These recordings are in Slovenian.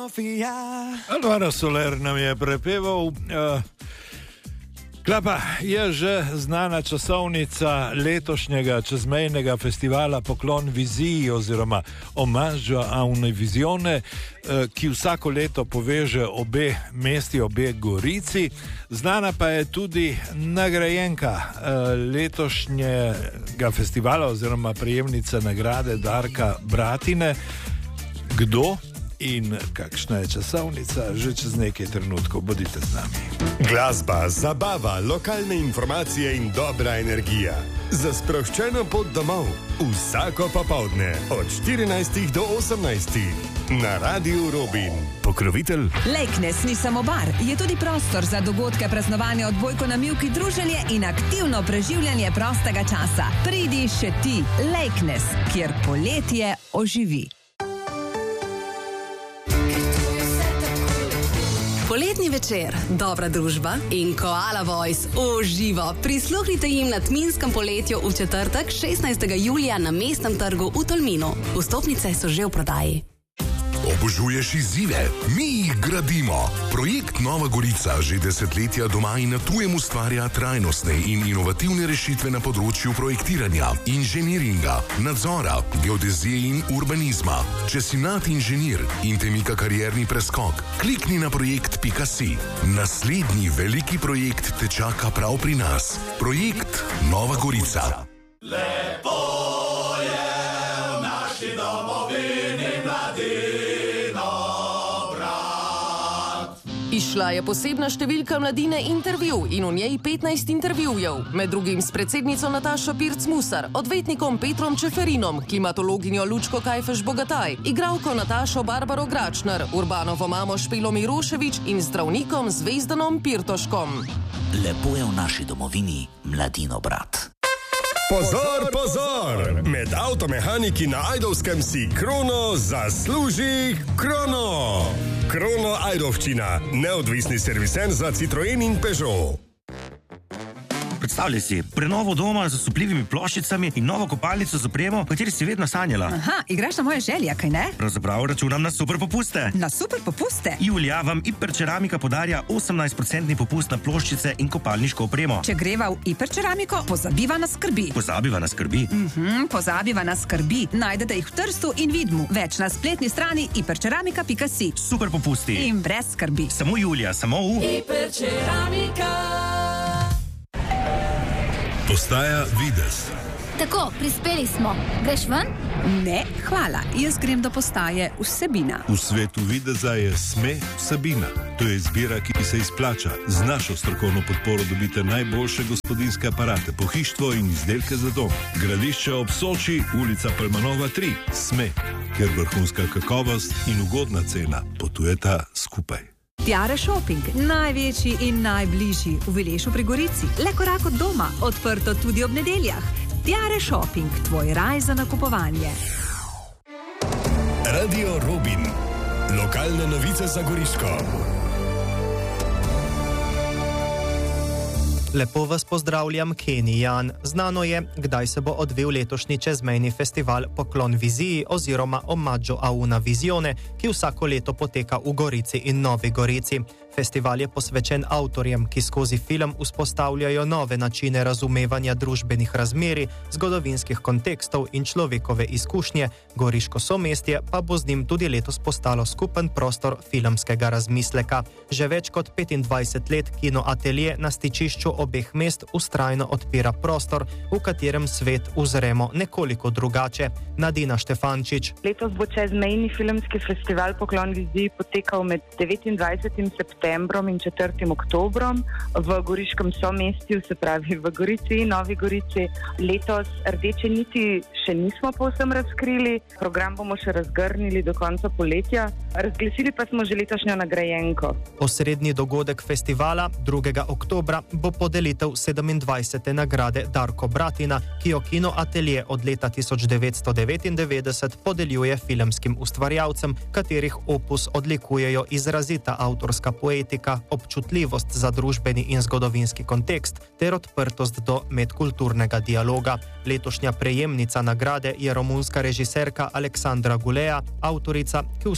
Alvaro Soler nam je prepeval. Klapa je že znana časovnica letošnjega čezmejnega festivala Poklon viziji oziroma Omaggio a una visione, ki vsako leto poveže obe mesti, obe gorici. Znana pa je tudi nagrajenka letošnjega festivala oziroma prejemnica nagrade Darka Bratine. Kdo in kakšna je časovnica, že čez nekaj trenutkov. Bodite z nami. Glasba, zabava, lokalne informacije in dobra energija. Za sproščeno pot domov. Vsako popoldne od 14 do 18. Na Radiu Robin. Pokrovitelj Lejknes ni samo bar, je tudi prostor za dogodke, praznovanja, odbojko na mivki, druženje in aktivno preživljanje prostega časa. Pridi še ti, Lejknes, kjer poletje oživi. Poletni večer, dobra družba in Koala Voice uživo. Prisluhnite jim na tminskem poletju v četrtek 16. julija na Mestnem trgu v Tolminu. Vstopnice so že v prodaji. Obožuješ izzive? Mi jih gradimo. Projekt Nova Gorica že desetletja doma in na tujem ustvarja trajnostne in inovativne rešitve na področju projektiranja, inženiringa, nadzora, geodezije in urbanizma. Če si mlad inženir in te mika karierni preskok, klikni na projekt.si. Naslednji veliki projekt te čaka prav pri nas. Projekt Nova Gorica. Lepo je v naši domovini mladino. Išla je posebna številka Mladine intervju in v njej 15 intervjujev, med drugim s predsednico Natašo Pirc-Musar, odvetnikom Petrom Čeferinom, klimatologinjo Lučko Kajfež-Bogataj, igralko Natašo Barbaro Gračner, Urbanovo mamo Špelo Miroševič in zdravnikom Zvezdanom Pirtoškom. Lepo je v naši domovini mladino, brat. Pozor, pozor! Med avtomehaniki na Ajdovskem si Krono zasluži Krono! Krono Ajdovščina, neodvisni serviser za Citroen in Peugeot. Predstavljaj si, prenovo doma z osupljivimi ploščicami in novo kopalnico z opremo, o kateri si vedno sanjala. Aha, igraš na moje želje, kaj ne? Pravzaprav računam na super popuste. Na super popuste? Julija vam Iperceramika podarja 18% popust na ploščice in kopalniško opremo. Če greva v Iperceramiko, pozabiva na skrbi. Pozabiva na skrbi? Pozabiva na skrbi. Najdete jih v Trstu in Vidmu. Več na spletni strani iperceramika.si. Super popusti. In brez skrbi. Samo Julija, samo v Iperceramika. Postaja Videz. Tako, prispeli smo. Greš ven? Ne, hvala. Jaz grem do postaje Vsebina. V svetu videza je SME vsebina. To je izbira, ki se izplača. Z našo strokovno podporo dobite najboljše gospodinjske aparate, pohištvo in izdelke za dom. Gradišče ob Soči, ulica Palmanova 3. SME, kjer vrhunska kakovost in ugodna cena potujeta skupaj. Tiare Shopping, največji in najbližji v Vilešu pri Gorici. Le korak od doma, odprto tudi ob nedeljah. Tiare Shopping, tvoj raj za nakupovanje. Radio Robin. Lokalne novice za Goriško. Lepo vas pozdravljam, Kenny Jan. Znano je, kdaj se bo odvil letošnji čezmejni festival Poklon viziji oziroma Omaggio a una visione, ki vsako leto poteka v Gorici in Novi Gorici. Festival je posvečen avtorjem, ki skozi film vzpostavljajo nove načine razumevanja družbenih razmerij, zgodovinskih kontekstov in človekove izkušnje. Goriško somestje pa bo z njim tudi letos postalo skupen prostor filmskega razmisleka. Že več kot 25 let Kino Atelje na stičišču obeh mest vztrajno odpira prostor, v katerem svet uzremo nekoliko drugače. Nadina Štefančič. Letos bo čezmejni filmski festival Poklon viziji potekal med 29. septembrom in 4. oktobrom v Goriškem somestju, se pravi v Gorici in Novi Gorici. Letos rdeče niti še nismo povsem razkrili, program bomo še razgrnili do konca poletja. Razglasili pa smo že letošnjo nagrajenko. Osrednji dogodek festivala 2. oktobra bo podelitev 27. nagrade Darko Bratina, ki jo Kino Atelje od leta 1999 podeljuje filmskim ustvarjalcem, katerih opus odlikujejo izrazita avtorska poetika, občutljivost za družbeni in zgodovinski kontekst ter odprtost do medkulturnega dialoga. Letošnja prejemnica nagrade je romunska režiserka Aleksandra Gulea, avtorica, ki v svojih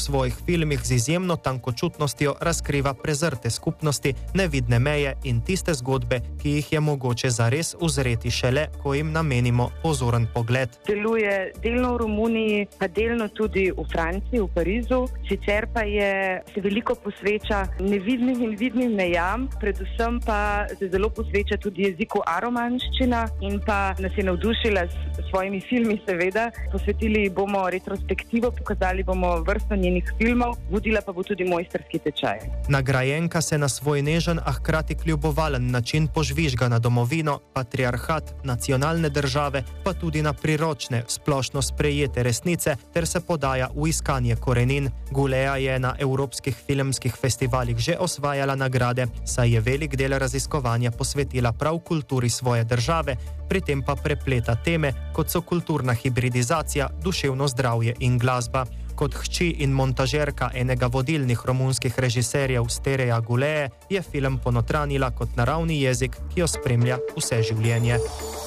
filmih z izjemno tankočutnostjo razkriva prezrte skupnosti, nevidne meje in tiste zgodbe, ki jih je mogoče zares uzreti šele, ko jim namenimo pozoren pogled. Deluje delno v Romuniji, pa delno tudi v Franciji, v Parizu. Sicer pa se veliko posveča nevidnim in vidnim mejam, predvsem pa se zelo posveča tudi jeziku aromanščina in pa nas je navdušila s svojimi filmi, seveda. Posvetili bomo retrospektivo, pokazali bomo vrsto njenih filmov, vodila pa bo tudi mojstrski tečaj. Nagrajenka se na svoj nežen, a hkrati kljubovalen način požvižga na domovino, patriarhat, nacionalne države, pa tudi na priročne, splošno sprejete resnice, ter se podaja v iskanje korenin. Gulea je na evropskih filmskih festivalih že osvajala nagrade, saj je velik del raziskovanja posvetila prav kulturi svoje države, pri tem pa prepleta teme, kot so kulturna hibridizacija, duševno zdravje in glasba. Kot hči in montažerka enega vodilnih romunskih režiserjev Stereja Gulee je film ponotranila kot naravni jezik, ki jo spremlja vse življenje.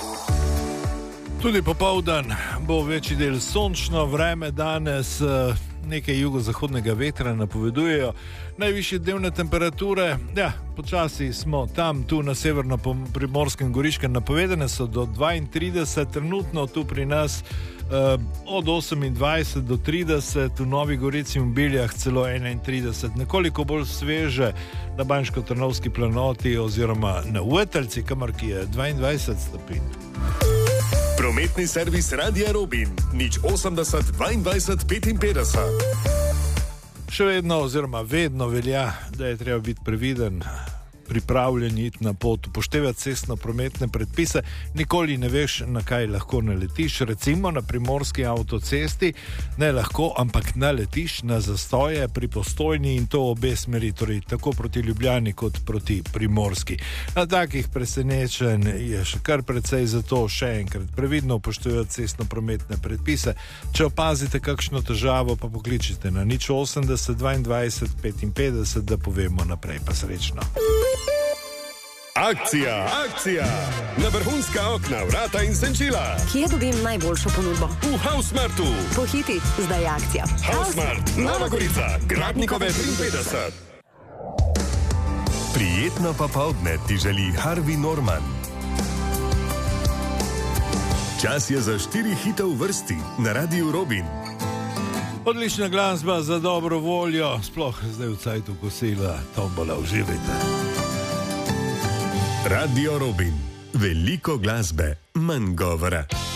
Tudi popoldan bo večji del sončno, vreme danes nekaj jugozahodnega vetra napovedujejo. Najvišje dnevne temperature, počasi smo tam, tu na severno-primorskem Goriškem, napovedane so do 32, trenutno tu pri nas od 28 do 30, v Novi Gorici in Biljah celo 31, nekoliko bolj sveže na Banjško-Trnovski planoti oziroma na Uetelci, kamor ki je 22 stopinj. Prometni servis Radia Robin, 080 22 55. Še vedno oziroma vedno velja, da je treba biti previden, pripravljen iti na pot, upoštevati cestno-prometne predpise, nikoli ne veš, na kaj lahko naletiš. Recimo na primorski avtocesti ne lahko, ampak naletiš na zastoje pri Postojni in to obe smeri, torej tako proti Ljubljani kot proti Primorski. Na takih presenečenj je še kar precej, zato še enkrat previdno upoštevati cestno-prometne predpise. Če opazite kakšno težavo, pa pokličite na 080 22 55, da povemo naprej, pa srečno. Akcija, akcija! Na vrhunska okna, vrata in senčila. Kje dobim najboljšo ponudbo? V Hausmartu. Pohiti, zdaj je akcija. Hausmart, Nova Gorica, Gradnikove 53. Prijetno popoldne ti želi Harvey Norman. Čas je za 4 hite v vrsti na Radiu Robin. Odlična glasba za dobro voljo, sploh zdaj v cajtu kosila, tombola, uživajte. Radio Robin. Veliko glasbe, manj govora.